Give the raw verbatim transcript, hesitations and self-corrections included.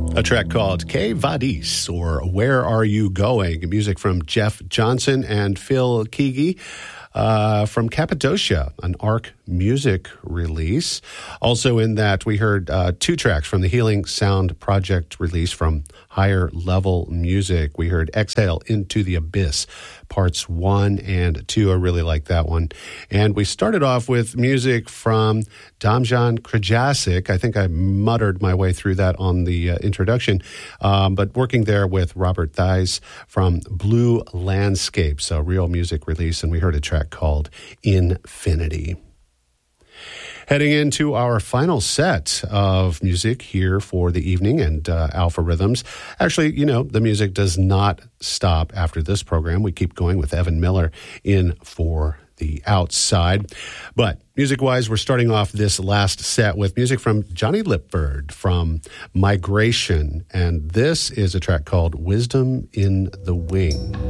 A track called Que Vadis, or Where Are You Going? Music from Jeff Johnson and Phil Keaggy uh, from Cappadocia, an Arc Music release. Also in that, we heard uh, two tracks from the Healing Sound Project release from Higher Level Music. We heard Exhale Into the Abyss, parts one and two. I really like that one. And we started off with music from Damjan Krajasic. I think I muttered my way through that on the uh, introduction, um, but working there with Robert Thies from Blue Landscapes, a real music release, and we heard a track called Infinity. Heading into our final set of music here for the evening and uh, Alpha Rhythms. Actually, you know, the music does not stop after this program. We keep going with Evan Miller in for the outside. But music-wise, we're starting off this last set with music from Johnny Lipford from Migration. And this is a track called Wisdom in the Wing.